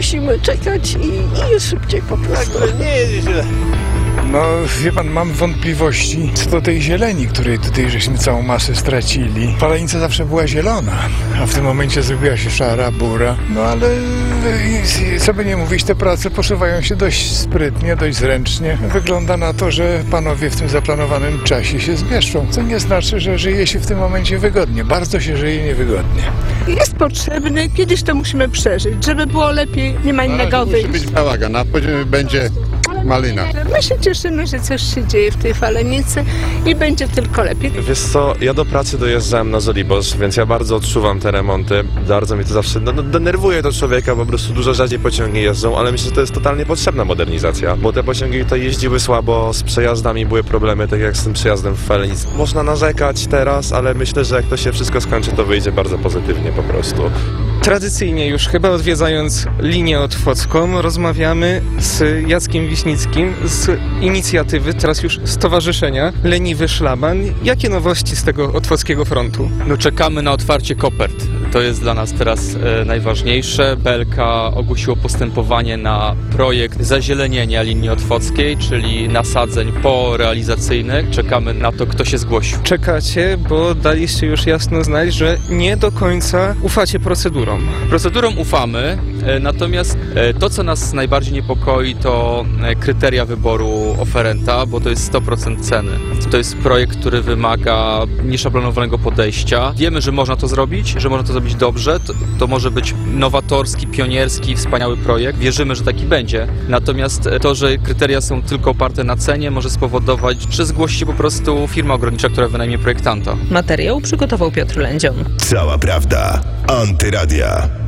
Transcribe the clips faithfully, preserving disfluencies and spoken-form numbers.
musimy czekać i, i jest szybciej po prostu. Tak, nie jest źle. No, wie pan, mam wątpliwości co do tej zieleni, której tutaj żeśmy całą masę stracili. Palenica zawsze była zielona, a w tym momencie zrobiła się szara, bura. No ale co by nie mówić, te prace poszywają się dość sprytnie, dość zręcznie. Wygląda na to, że panowie w tym zaplanowanym czasie się zmieszczą, co nie znaczy, że żyje się w tym momencie wygodnie. Bardzo się żyje niewygodnie. Jest potrzebny, kiedyś to musimy przeżyć, żeby było lepiej, nie ma innego Musi być wyjścia. bałagan, a później będzie malina. My się cieszymy, że coś się dzieje w tej Falenicy i będzie tylko lepiej. Wiesz co, ja do pracy dojeżdżałem na Żoliborz, więc ja bardzo odczuwam te remonty. Bardzo mnie to zawsze, no, no, denerwuje to człowieka, po prostu dużo rzadziej pociągi jeżdżą, ale myślę, że to jest totalnie potrzebna modernizacja, bo te pociągi tutaj jeździły słabo, z przejazdami były problemy, tak jak z tym przejazdem w Falenicy. Można narzekać teraz, ale myślę, że jak to się wszystko skończy, to wyjdzie bardzo pozytywnie po prostu. Tradycyjnie już chyba odwiedzając linię otwocką rozmawiamy z Jackiem Wiśnickim z inicjatywy, teraz już stowarzyszenia Leniwy Szlaban. Jakie nowości z tego otwockiego frontu? No czekamy na otwarcie kopert. To jest dla nas teraz e, najważniejsze. B L K ogłosiło postępowanie na projekt zazielenienia linii otwockiej, czyli nasadzeń porealizacyjnych. Czekamy na to, kto się zgłosił. Czekacie, bo daliście już jasno znać, że nie do końca ufacie procedurom. Procedurom ufamy, e, natomiast e, to, co nas najbardziej niepokoi, to e, kryteria wyboru oferenta, bo to jest sto procent ceny. To jest projekt, który wymaga nieszablonowanego podejścia. Wiemy, że można to zrobić, że można to zrobić dobrze. To, to może być nowatorski, pionierski, wspaniały projekt. Wierzymy, że taki będzie. Natomiast e, to, że kryteria są tylko oparte na cenie, może spowodować, że zgłosi się po prostu firma ogrodnicza, która wynajmie projektanta. Materiał przygotował Piotr Lędzion. Cała prawda. Antyradia.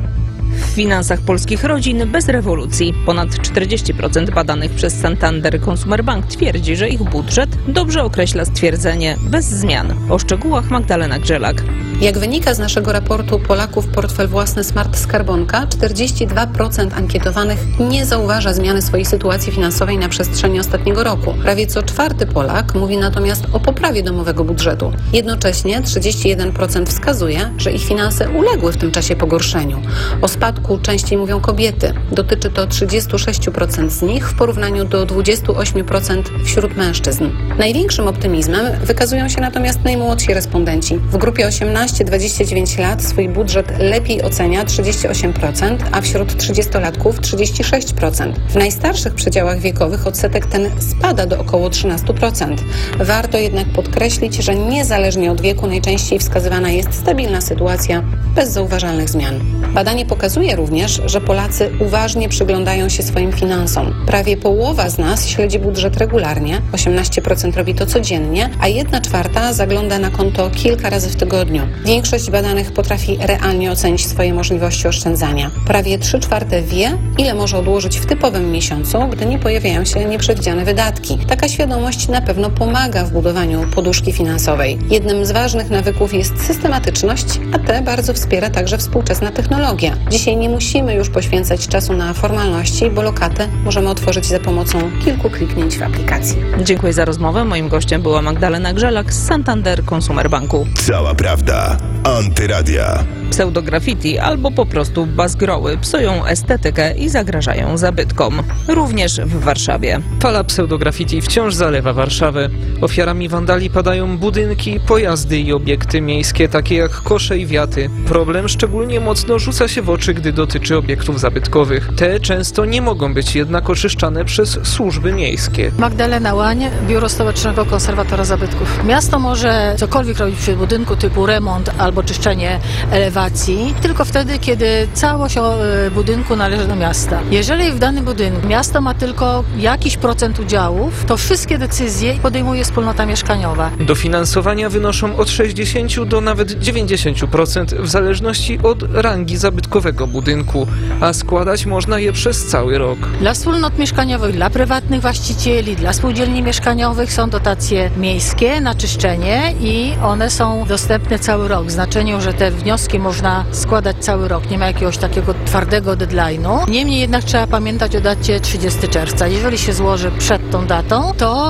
W finansach polskich rodzin bez rewolucji. Ponad czterdzieści procent badanych przez Santander Consumer Bank twierdzi, że ich budżet dobrze określa stwierdzenie bez zmian. O szczegółach Magdalena Grzelak. Jak wynika z naszego raportu Polaków portfel własny Smart Skarbonka, czterdzieści dwa procent ankietowanych nie zauważa zmiany swojej sytuacji finansowej na przestrzeni ostatniego roku. Prawie co czwarty Polak mówi natomiast o poprawie domowego budżetu. Jednocześnie trzydzieści jeden procent wskazuje, że ich finanse uległy w tym czasie pogorszeniu. O spadku częściej mówią kobiety. Dotyczy to trzydzieści sześć procent z nich w porównaniu do dwadzieścia osiem procent wśród mężczyzn. Największym optymizmem wykazują się natomiast najmłodsi respondenci. W grupie osiemnaście do dwudziestu dziewięciu lat swój budżet lepiej ocenia trzydzieści osiem procent, a wśród trzydziestolatków trzydzieści sześć procent. W najstarszych przedziałach wiekowych odsetek ten spada do około trzynaście procent. Warto jednak podkreślić, że niezależnie od wieku najczęściej wskazywana jest stabilna sytuacja bez zauważalnych zmian. Badanie pokazuje również, że Polacy uważnie przyglądają się swoim finansom. Prawie połowa z nas śledzi budżet regularnie, osiemnaście procent robi to codziennie, a jedna czwarta zagląda na konto kilka razy w tygodniu. Większość badanych potrafi realnie ocenić swoje możliwości oszczędzania. Prawie trzy czwarte wie, ile może odłożyć w typowym miesiącu, gdy nie pojawiają się nieprzewidziane wydatki. Taka świadomość na pewno pomaga w budowaniu poduszki finansowej. Jednym z ważnych nawyków jest systematyczność, a te bardzo wspiera także współczesna technologia. Dzisiaj nie musimy już poświęcać czasu na formalności, bo lokatę możemy otworzyć za pomocą kilku kliknięć w aplikacji. Dziękuję za rozmowę. Moim gościem była Magdalena Grzelak z Santander Consumer Banku. Cała prawda. Antyradia. Pseudograffiti albo po prostu bazgroły psują estetykę i zagrażają zabytkom. Również w Warszawie. Fala pseudograffiti wciąż zalewa Warszawę. Ofiarami wandali padają budynki, pojazdy i obiekty miejskie, takie jak kosze i wiaty. Problem szczególnie mocno rzuca się w oczy, gdy dotyczy obiektów zabytkowych. Te często nie mogą być jednak oczyszczane przez służby miejskie. Magdalena Łań, Biuro Stołecznego Konserwatora Zabytków. Miasto może cokolwiek robić przy budynku typu remont albo czyszczenie elewacji, tylko wtedy, kiedy całość budynku należy do miasta. Jeżeli w danym budynku miasto ma tylko jakiś procent udziałów, to wszystkie decyzje podejmuje wspólnota mieszkaniowa. Dofinansowania wynoszą od sześćdziesięciu do nawet dziewięćdziesięciu procent w zależności od rangi zabytkowego budynku, a składać można je przez cały rok. Dla wspólnot mieszkaniowych, dla prywatnych właścicieli, dla spółdzielni mieszkaniowych są dotacje miejskie na czyszczenie i one są dostępne cały rok. W znaczeniu, że te wnioski można składać cały rok. Nie ma jakiegoś takiego twardego deadline'u. Niemniej jednak trzeba pamiętać o dacie trzydziestego czerwca. Jeżeli się złoży przed tą datą, to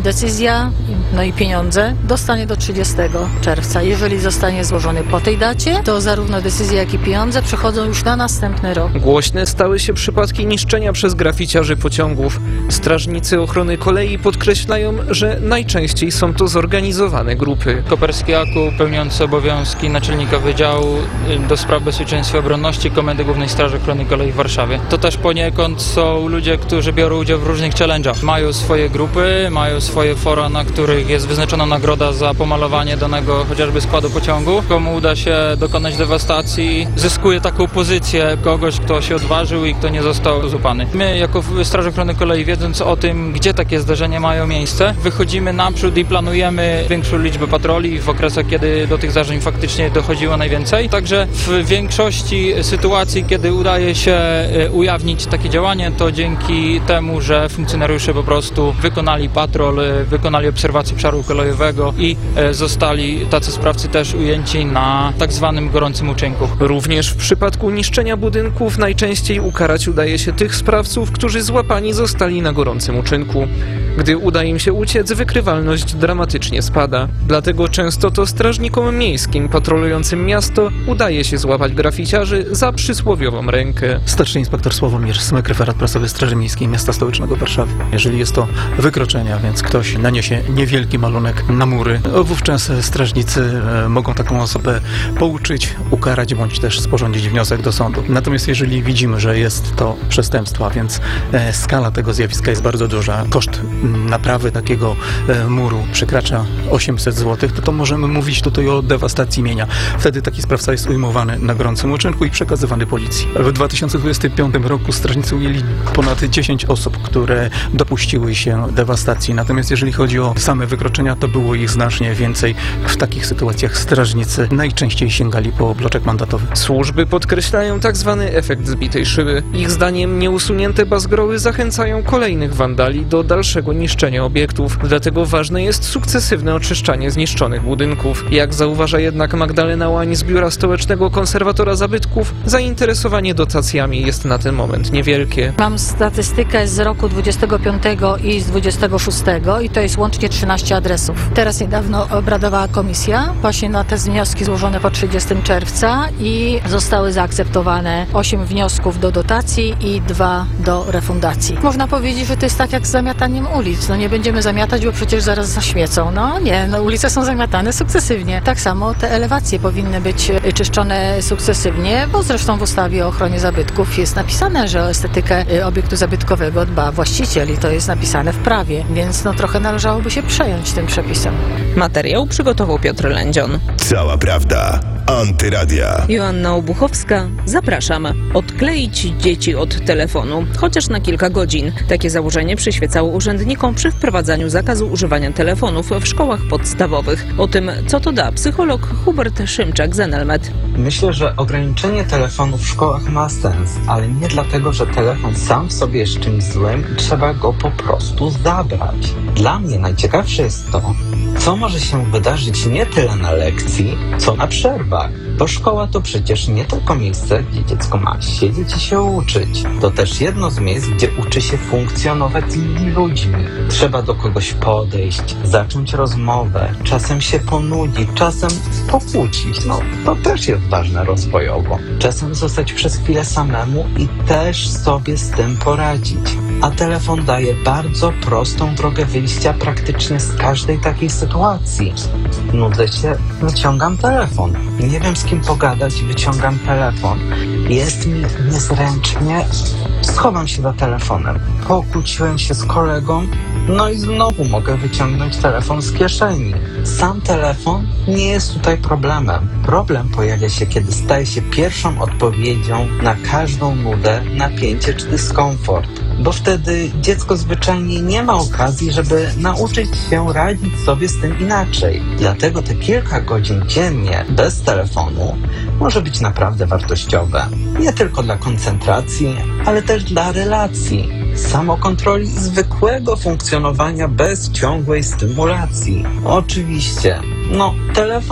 decyzja, no i pieniądze dostanie do trzydziestego czerwca. Jeżeli zostanie złożony po tej dacie, to zarówno decyzja, jak i pieniądze przechodzą już na następny rok. Głośne stały się przypadki niszczenia przez graficiarzy pociągów. Strażnicy ochrony kolei podkreślają, że najczęściej są to zorganizowane grupy. Koperski Jakub, pełniący obowiązki naczelnika Wydziału do Spraw Bezpieczeństwa i Obronności Komendy Głównej Straży Ochrony Kolei w Warszawie. To też poniekąd są ludzie, którzy biorą udział w różnych challenge'ach. Mają swoje grupy, mają swoje fora, na których jest wyznaczona nagroda za pomalowanie danego chociażby składu pociągu. Komu uda się dokonać dewastacji, zyskuje taką pozycję kogoś, kto się odważył i kto nie został złapany. My jako Straż Ochrony Kolei, wiedząc o tym, gdzie takie zdarzenia mają miejsce, wychodzimy naprzód i planujemy większą liczbę patroli w okresach, kiedy do tych zdarzeń faktycznie dochodziło najwięcej. Także w większości sytuacji, kiedy udaje się ujawnić takie działanie, to dzięki temu, że funkcjonariusze po prostu wykonali patrol, wykonali obserwację obszaru kolejowego i zostali tacy sprawcy też ujęci na tak zwanym gorącym uczynku. Również w przypadku niszczenia budynków najczęściej ukarać udaje się tych sprawców, którzy złapani zostali na gorącym uczynku. Gdy uda im się uciec, wykrywalność dramatycznie spada. Dlatego często to strażnikom miejskim patrolującym miasto udaje się złapać graficiarzy za przysłowiową rękę. Starszy inspektor Sławomir Smyk, referat prasowy Straży Miejskiej Miasta Stołecznego Warszawy. Jeżeli jest to wykroczenie, a więc ktoś naniesie niewielki malunek na mury, wówczas strażnicy mogą taką osobę pouczyć, ukarać bądź też sporządzić wniosek do sądu. Natomiast jeżeli widzimy, że jest to przestępstwo, a więc skala tego zjawiska jest bardzo duża, koszt naprawy takiego muru przekracza osiemset złotych, to, to możemy mówić tutaj o dewastacji mienia. Wtedy taki sprawca jest ujmowany na gorącym uczynku i przekazywany policji. W dwa tysiące dwudziestym piątym roku strażnicy ujęli ponad dziesięć osób, które dopuściły się dewastacji. Natomiast jeżeli chodzi o same wykroczenia, to było ich znacznie więcej. W takich sytuacjach strażnicy najczęściej sięgali po bloczek mandatowy. Służby podkreślają tak zwany efekt zbitej szyby. Ich zdaniem nieusunięte bazgroły zachęcają kolejnych wandali do dalszego niszczenia obiektów. Dlatego ważne jest sukcesywne oczyszczanie zniszczonych budynków. Jak zauważa jednak Magdalena Łań z Biura Stołecznego Konserwatora Zabytków, zainteresowanie dotacjami jest na ten moment niewielkie. Mam statystykę z roku dwudziestego piątego i z dwudziestego szóstego i to jest łącznie trzynaście adresów. Teraz niedawno obradowała komisja właśnie na te wnioski złożone po trzydziestego czerwca i zostały zaakceptowane osiem wniosków do dotacji i dwa do refundacji. Można powiedzieć, że to jest tak jak z zamiataniem ulic. No nie będziemy zamiatać, bo przecież zaraz zaśmiecą. No nie, no ulice są zamiatane sukcesywnie. Tak samo te elewacje powinny być czyszczone sukcesywnie, bo zresztą w ustawie o ochronie zabytków jest napisane, że o estetykę obiektu zabytkowego dba właściciel i to jest napisane w prawie, więc no trochę należałoby się przejąć tym przepisem. Materiał przygotował Piotr Lędzion. Cała prawda. Antyradia. Joanna Obuchowska, zapraszam. Odkleić dzieci od telefonu, chociaż na kilka godzin. Takie założenie przyświecało urzędnikom przy wprowadzaniu zakazu używania telefonów w szkołach podstawowych. O tym, co to da, psycholog Hubert Szymczak z Enelmet. Myślę, że ograniczenie telefonów w szkołach ma sens, ale nie dlatego, że telefon sam w sobie jest czymś złym i trzeba go po prostu zabrać. Dla mnie najciekawsze jest to, co może się wydarzyć nie tyle na lekcji, co na przerwach. Bo szkoła to przecież nie tylko miejsce, gdzie dziecko ma siedzieć i się uczyć. To też jedno z miejsc, gdzie uczy się funkcjonować z innymi ludźmi. Trzeba do kogoś podejść, zacząć rozmowę, czasem się ponudzić, czasem pokłócić. No, to też jest ważne rozwojowo. Czasem zostać przez chwilę samemu i też sobie z tym poradzić. A telefon daje bardzo prostą drogę wyjścia praktycznie z każdej takiej sytuacji. Nudzę się, wyciągam telefon. Nie wiem z kim pogadać, wyciągam telefon. Jest mi niezręcznie, schowam się za telefonem. Pokłóciłem się z kolegą, no i znowu mogę wyciągnąć telefon z kieszeni. Sam telefon nie jest tutaj problemem. Problem pojawia się, kiedy staje się pierwszą odpowiedzią na każdą nudę, napięcie czy dyskomfort. Bo wtedy dziecko zwyczajnie nie ma okazji, żeby nauczyć się radzić sobie z tym inaczej. Dlatego te kilka godzin dziennie bez telefonu może być naprawdę wartościowe. Nie tylko dla koncentracji, ale też dla relacji, samokontroli i zwykłego funkcjonowania bez ciągłej stymulacji. Oczywiście, no telefon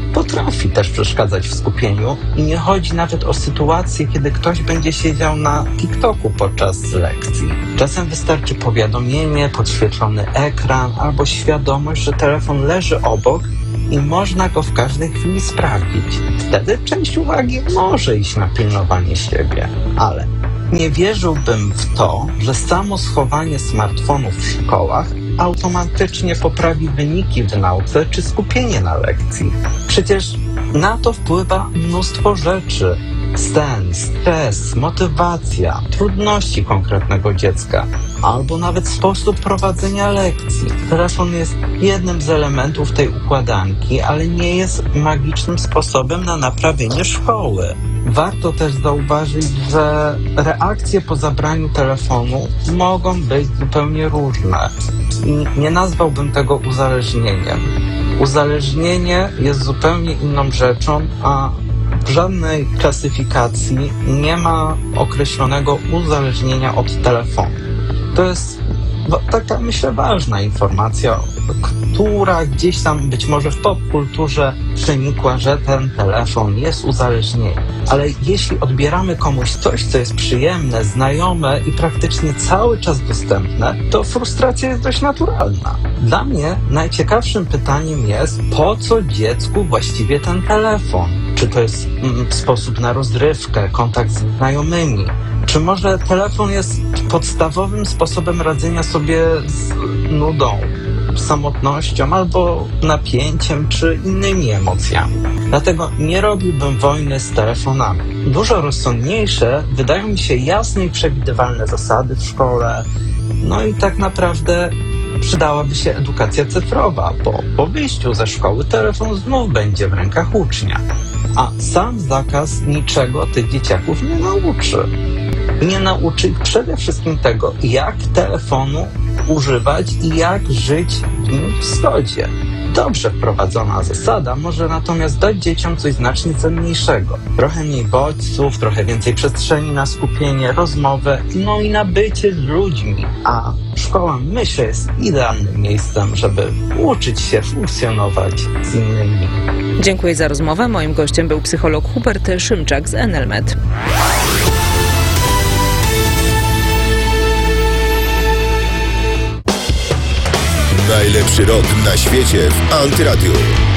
potrafi też przeszkadzać w skupieniu i nie chodzi nawet o sytuację, kiedy ktoś będzie siedział na TikToku podczas lekcji. Czasem wystarczy powiadomienie, podświetlony ekran albo świadomość, że telefon leży obok i można go w każdej chwili sprawdzić. Wtedy część uwagi może iść na pilnowanie siebie, ale nie wierzyłbym w to, że samo schowanie smartfonów w szkołach automatycznie poprawi wyniki w nauce czy skupienie na lekcji. Przecież na to wpływa mnóstwo rzeczy. Sen, stres, motywacja, trudności konkretnego dziecka, albo nawet sposób prowadzenia lekcji. Telefon jest jednym z elementów tej układanki, ale nie jest magicznym sposobem na naprawienie szkoły. Warto też zauważyć, że reakcje po zabraniu telefonu mogą być zupełnie różne. I nie nazwałbym tego uzależnieniem. Uzależnienie jest zupełnie inną rzeczą, a w żadnej klasyfikacji nie ma określonego uzależnienia od telefonu. To jest taka, myślę, ważna informacja, która gdzieś tam być może w popkulturze przenikła, że ten telefon jest uzależnieniem. Ale jeśli odbieramy komuś coś, co jest przyjemne, znajome i praktycznie cały czas dostępne, to frustracja jest dość naturalna. Dla mnie najciekawszym pytaniem jest, po co dziecku właściwie ten telefon? Czy to jest mm, sposób na rozrywkę, kontakt z znajomymi? Czy może telefon jest podstawowym sposobem radzenia sobie z nudą, samotnością albo napięciem czy innymi emocjami? Dlatego nie robiłbym wojny z telefonami. Dużo rozsądniejsze wydają mi się jasne i przewidywalne zasady w szkole. No i tak naprawdę przydałaby się edukacja cyfrowa, bo po wyjściu ze szkoły telefon znów będzie w rękach ucznia. A sam zakaz niczego tych dzieciaków nie nauczy. Nie nauczy ich przede wszystkim tego, jak telefonu używać i jak żyć w nim w zgodzie. Dobrze wprowadzona zasada może natomiast dać dzieciom coś znacznie cenniejszego. Trochę mniej bodźców, trochę więcej przestrzeni na skupienie, rozmowę, no i na bycie z ludźmi. A szkoła, myślę, jest idealnym miejscem, żeby uczyć się funkcjonować z innymi. Dziękuję za rozmowę. Moim gościem był psycholog Hubert Szymczak z Enelmed. Najlepszy rok na świecie w Antyradiu.